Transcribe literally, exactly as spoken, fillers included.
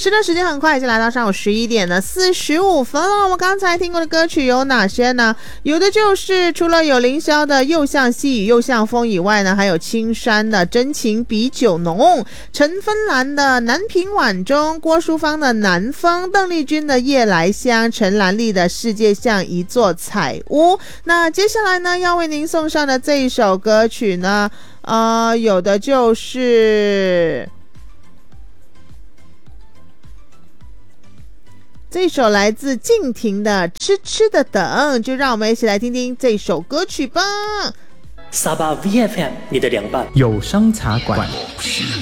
时段时间很快，已经来到上午十一点了四十五分了。我们刚才听过的歌曲有哪些呢？有的就是除了有凌霄的又像细雨又像风以外呢，还有青山的真情比酒浓，陈芬兰的南屏晚钟，郭淑芳的南风，邓丽君的夜来香，陈兰丽的世界像一座彩屋。那接下来呢，要为您送上的这一首歌曲呢，呃，有的就是这首来自静婷的《痴痴的等》，就让我们一起来听听这首歌曲吧。 沙巴 V F M 你的凉拌有声茶馆。